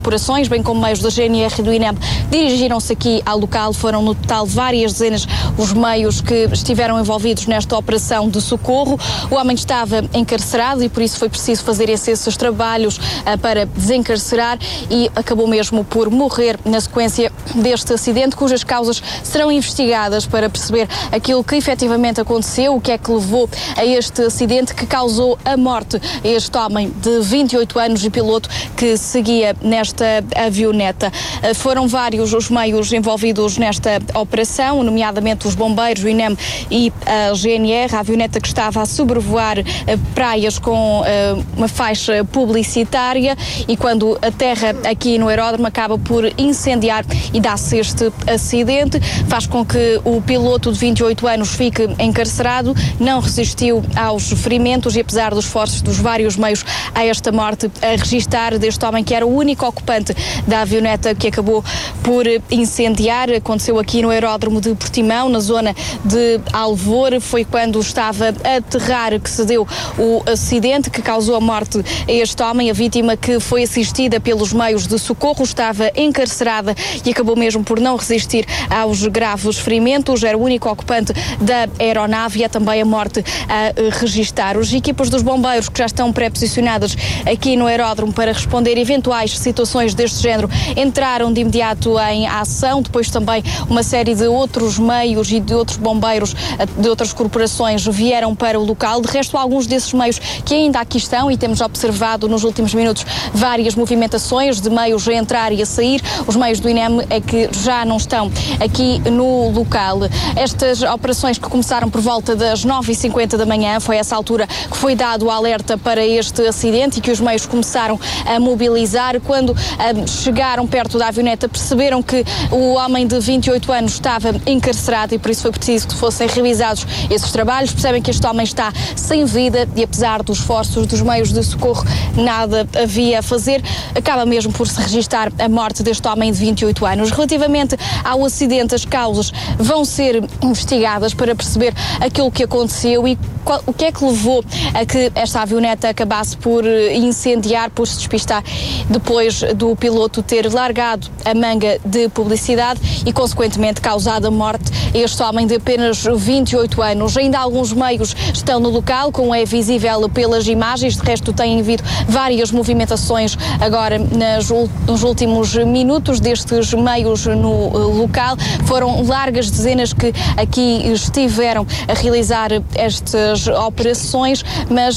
operações, bem como meios da GNR e do INEM, dirigiram-se aqui ao local. Foram no total várias dezenas os meios que estiveram envolvidos nesta operação de socorro. O homem estava encarcerado e por isso foi preciso fazer esses trabalhos para desencarcerar e acabou mesmo por morrer na sequência deste acidente, cujas causas serão investigadas para perceber aquilo que efetivamente aconteceu, o que é que levou a este acidente que causou a morte a este homem de 28 anos e piloto que seguia nesta avioneta. Foram vários os meios envolvidos nesta operação, nomeadamente os bombeiros, o INEM e a GNR. A avioneta que estava a sobrevoar praias com uma faixa publicitária e quando aterra aqui no aeródromo acaba por incendiar e dá-se este acidente. Faz com que o piloto de 28 anos fique encarcerado, não resistiu aos ferimentos e apesar dos esforços dos vários meios a esta morte a registar deste homem que era o único ocupante da avioneta que acabou por incendiar. Aconteceu aqui no aeródromo de Portimão, na zona de Alvor. Foi quando estava a aterrar que se deu o acidente que causou a morte a este homem. A vítima, que foi assistida pelos meios de socorro, estava encarcerada e acabou mesmo por não resistir aos graves ferimentos. Era o único ocupante da aeronave e é também a morte a registar. As equipas dos bombeiros que já estão pré-posicionadas aqui no aeródromo para responder a eventuais situações deste género entraram de imediato em ação. Depois também uma série de outros meios e de outros bombeiros de outras corporações vieram para o local. De resto, alguns desses meios que ainda aqui estão e temos observado nos últimos minutos várias movimentações de meios a entrar e a sair. Os meios do INEM é que já não estão aqui no local. Estas operações que começaram por volta das 9h50 da manhã, foi essa altura que foi dado o alerta para este acidente e que os meios começaram a mobilizar. Quando chegaram perto da avioneta, perceberam que o homem de 28 anos estava encarcerado e por isso foi preciso que fossem revisados esses trabalhos. Percebem que este homem está sem vida e apesar dos esforços dos meios de socorro, nada havia a fazer. Acaba mesmo por se registar a morte deste homem de 28 anos. Relativamente ao acidente, as causas vão ser investigadas para perceber aquilo que aconteceu e o que é que levou a que esta avioneta acabasse por incendiar, por se despistar depois do piloto ter largado a manga de publicidade e, consequentemente, causado a morte a este homem de apenas 28 anos. Ainda alguns meios estão no local, como é visível pelas imagens. De resto, têm havido várias movimentações agora nos últimos minutos destes meios no local. Foram largas dezenas que aqui estiveram a realizar estas operações, mas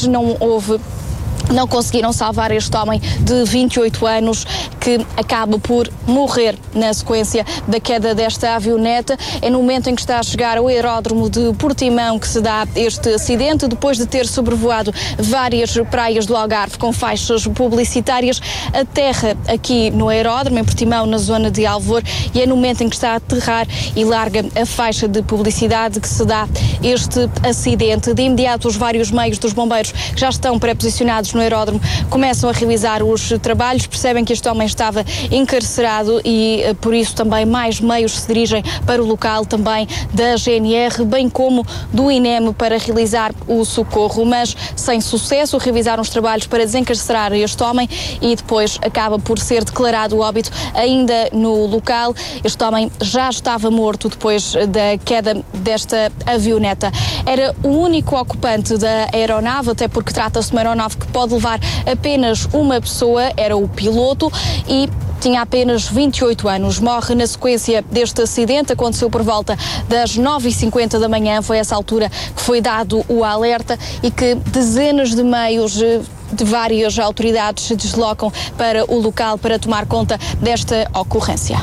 não conseguiram salvar este homem de 28 anos que acaba por morrer na sequência da queda desta avioneta. É no momento em que está a chegar ao aeródromo de Portimão que se dá este acidente, depois de ter sobrevoado várias praias do Algarve com faixas publicitárias, aterra aqui no aeródromo, em Portimão, na zona de Alvor, e é no momento em que está a aterrar e larga a faixa de publicidade que se dá este acidente. De imediato, os vários meios dos bombeiros que já estão pré-posicionados no aeródromo começam a realizar os trabalhos, percebem que este homem estava encarcerado e por isso também mais meios se dirigem para o local, também da GNR, bem como do INEM, para realizar o socorro, mas sem sucesso. Realizaram os trabalhos para desencarcerar este homem e depois acaba por ser declarado óbito ainda no local. Este homem já estava morto depois da queda desta avioneta. Era o único ocupante da aeronave, até porque trata-se de uma aeronave que pode levar apenas uma pessoa, era o piloto e tinha apenas 28 anos. Morre na sequência deste acidente. Aconteceu por volta das 9h50 da manhã. Foi essa altura que foi dado o alerta e que dezenas de meios de várias autoridades se deslocam para o local para tomar conta desta ocorrência.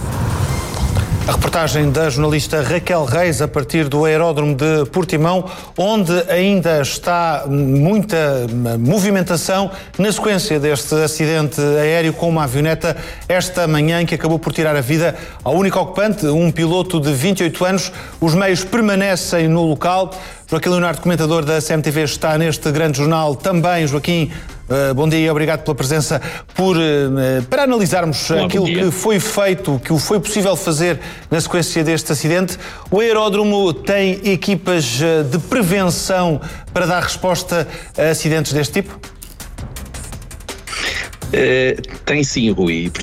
A reportagem da jornalista Raquel Reis a partir do aeródromo de Portimão, onde ainda está muita movimentação na sequência deste acidente aéreo com uma avioneta esta manhã que acabou por tirar a vida ao único ocupante, um piloto de 28 anos. Os meios permanecem no local. Joaquim Leonardo, comentador da CMTV, está neste grande jornal também. Joaquim, bom dia e obrigado pela presença para analisarmos aquilo que foi feito, que foi possível fazer na sequência deste acidente. O aeródromo tem equipas de prevenção para dar resposta a acidentes deste tipo? Tem sim, Rui.